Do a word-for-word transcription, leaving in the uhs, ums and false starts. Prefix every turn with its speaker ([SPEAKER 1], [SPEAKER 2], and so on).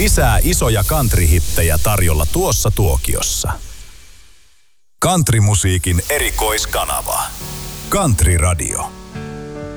[SPEAKER 1] Lisää isoja country-hittejä tarjolla tuossa tuokiossa. Countrymusiikin erikoiskanava. Country Radio.